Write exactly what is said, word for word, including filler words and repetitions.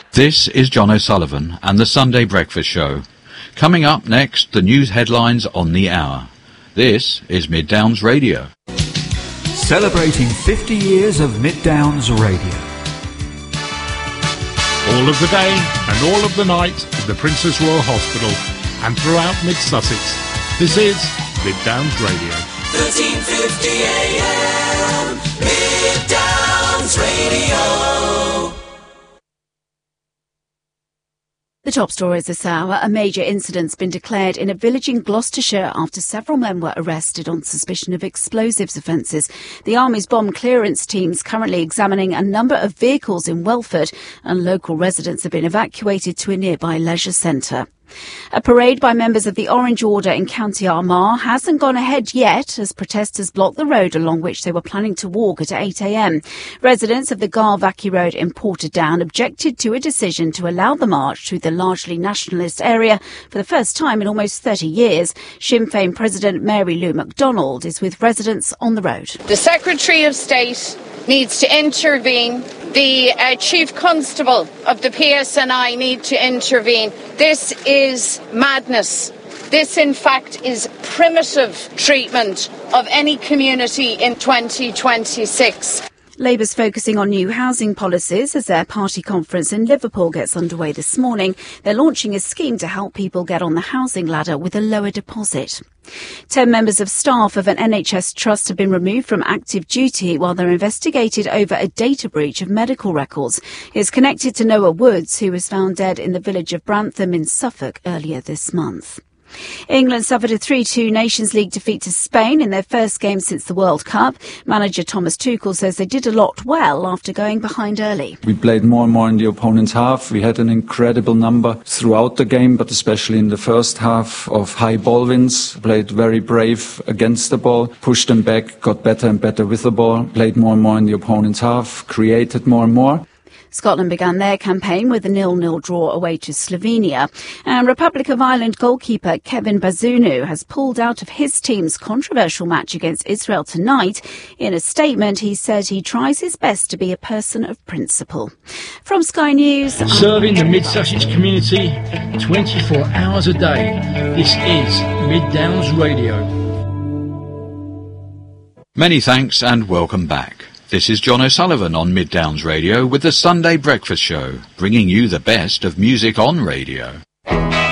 This is John O'Sullivan and the Sunday Breakfast Show. Coming up next, the news headlines on the hour. This is Mid Downs Radio. Celebrating fifty years of Mid Downs Radio. All of the day and all of the night at the Princess Royal Hospital and throughout Mid-Sussex. This is Mid Downs Radio. thirteen fifty A M, Mid Downs Radio. The top stories this hour. A major incident's been declared in a village in Gloucestershire after several men were arrested on suspicion of explosives offences. The Army's bomb clearance team's currently examining a number of vehicles in Welford, and local residents have been evacuated to a nearby leisure centre. A parade by members of the Orange Order in County Armagh hasn't gone ahead yet as protesters blocked the road along which they were planning to walk at eight a m. Residents of the Garvackie Road in Portadown objected to a decision to allow the march through the largely nationalist area for the first time in almost thirty years. Sinn Féin President Mary Lou MacDonald is with residents on the road. The Secretary of State needs to intervene. The uh, Chief Constable of the P S N I need to intervene. This is madness. This, in fact, is primitive treatment of any community in twenty twenty-six. Labour's focusing on new housing policies as their party conference in Liverpool gets underway this morning. They're launching a scheme to help people get on the housing ladder with a lower deposit. Ten members of staff of an N H S trust have been removed from active duty while they're investigated over a data breach of medical records. It's connected to Noah Woods, who was found dead in the village of Brantham in Suffolk earlier this month. England suffered a three two Nations League defeat to Spain in their first game since the World Cup. Manager Thomas Tuchel says they did a lot well after going behind early. We played more and more in the opponent's half. We had an incredible number throughout the game, but especially in the first half of high ball wins. Played very brave against the ball, pushed them back, got better and better with the ball, played more and more in the opponent's half, created more and more. Scotland began their campaign with a nil nil draw away to Slovenia. And Republic of Ireland goalkeeper Kevin Bazunu has pulled out of his team's controversial match against Israel tonight. In a statement, he said he tries his best to be a person of principle. From Sky News... Serving the Mid-Sussex community twenty-four hours a day. This is Mid Downs Radio. Many thanks and welcome back. This is John O'Sullivan on Mid Downs Radio with the Sunday Breakfast Show, bringing you the best of music on radio.